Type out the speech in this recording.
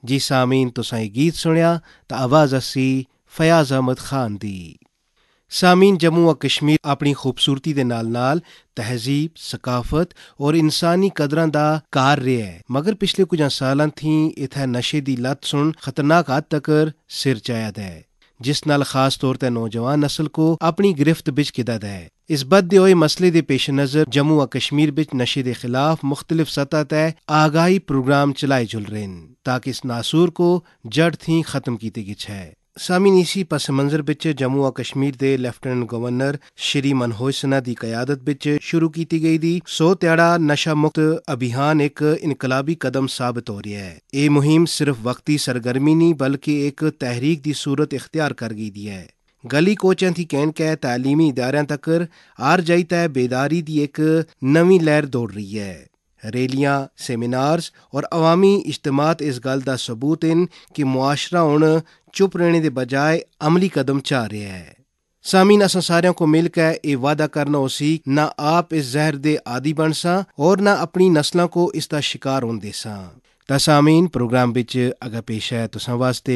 जी सामीन, तुसां ये गीत सुनिया तो आवाज़ असी फयाज़ अहमद खान दी। सामीन, जम्मू व कश्मीर अपनी खूबसूरती दे नाल-नाल तहजीब, सकाफत और इंसानी कदरां दा कार रिहा है, मगर पिछले कुछ सालां थी इत्थै नशे दी लत सुन खतरनाक हद तक सिर चाया दा है, जिस नाल खास तौर ते नौजवान नस्ल को अपनी गिरफ्त बिच किदा दा है। इस बधदे होए मसले दे पेश नज़र जम्मू व कश्मीर बिच नशे दे खिलाफ मुख्तलिफ सतह ते आगाही प्रोग्राम चलाए जुल रहे हैं ताकि इस नासूर को जड़ थी खत्म कीती गिछ है। सामीन, इसी पस मंजर बिच जम्मू व कश्मीर दे लेफ्टिनेंट गवर्नर श्री मनोज सिन्हा दी कयादत बिच शुरू की गई दी 100 ध्याड़ा नशा मुक्त अभियान एक इनकलाबी कदम साबित हो रहा है। ये मुहिम सिर्फ वक्ती सरगर्मी नहीं बल्कि एक तहरीक दी सूरत इख्तियार कर गई दी है। गली कोचें थी कहन के तालीमी इदारियां तक आर जाई तय बेदारी दी एक नवी लहर दौड़ रही है। रैलियां, सेमिनार्स और अवामी इज्तिमात इस गल दा सबूत इन कि मुआशरा हुण चुप रहने दे बजाय अमली कदम चाह रहा है। सामीन, असां सारियां को मिलकर ये वादा करना उसी ना आप इस जहर दे आदि बन सा और ना अपनी नस्लों को इसका शिकार होने दे सा। सामीन, प्रोग्राम बिच अगर पेश है तुसां वास्ते